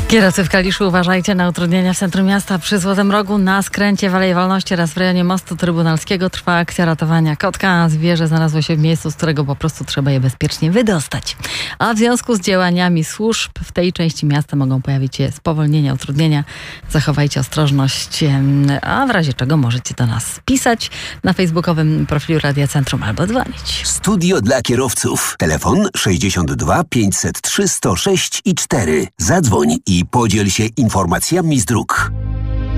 Kierowcy w Kaliszu, uważajcie na utrudnienia w centrum miasta. Przy Złotym Rogu na skręcie w Alei Wolności oraz w rejonie Mostu Trybunalskiego trwa akcja ratowania kotka. Zwierzę znalazło się w miejscu, z którego po prostu trzeba je bezpiecznie wydostać. A w związku z działaniami służb w tej części miasta mogą pojawić się spowolnienia, utrudnienia. Zachowajcie ostrożność, a w razie czego możecie do nas pisać na facebookowym profilu Radia Centrum albo dzwonić. Studio dla kierowców. Telefon 62 503 106 i 4. Zadzwoń i podziel się informacjami z dróg.